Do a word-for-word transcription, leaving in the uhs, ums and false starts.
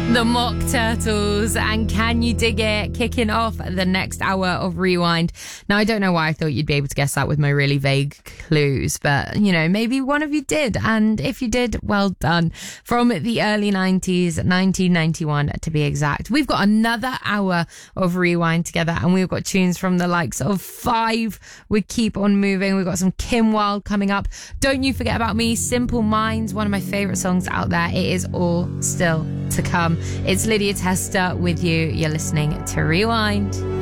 The Mock Turtles and Can You Dig It, kicking off the next hour of Rewind. Now, I don't know why I thought you'd be able to guess that with my really vague clues, but, you know, maybe one of you did. And if you did, well done. From the early nineties, nineteen ninety-one to be exact. We've got another hour of Rewind together, and we've got tunes from the likes of Five. We keep on moving. We've got some Kim Wilde coming up. Don't You Forget About Me, Simple Minds, one of my favourite songs out there. It is all still to come. It's Lydia Tester with you. You're listening to Rewind.